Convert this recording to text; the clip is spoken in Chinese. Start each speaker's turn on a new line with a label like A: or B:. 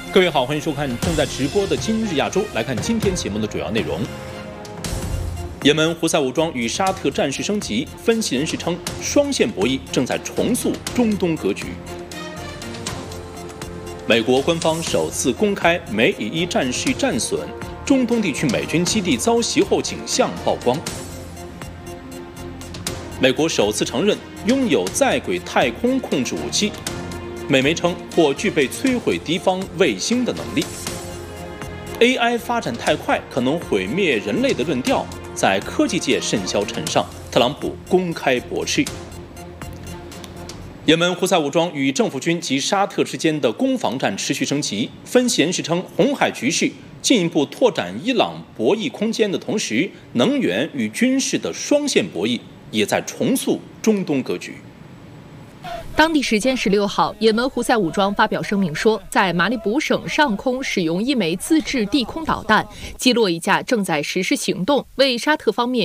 A: 各位好，欢迎收看正在直播的今日亚洲。来看今天节目的主要内容。也门胡塞武装与沙特战事升级，分析人士称，双线博弈正在重塑中东格局。美国官方首次公开美以伊战事战损，中东地区美军基地遭袭后景象曝光。美国首次承认拥有在轨太空控制武器。美媒称或具备摧毁敌方卫星的能力。AI 发展太快，可能毁灭人类的论调在科技界甚嚣尘上，特朗普公开驳斥。也门胡塞武装与政府军及沙特之间的攻防战持续升级，分析人士称，红海局势进一步拓展伊朗博弈空间的同时，能源与军事的双线博弈也在重塑中东格局。
B: 当地时间16号，也门胡塞武装发表声明说，在马里卜省上空使用一枚自制地空导弹击落一架正在实施行动，为沙特方面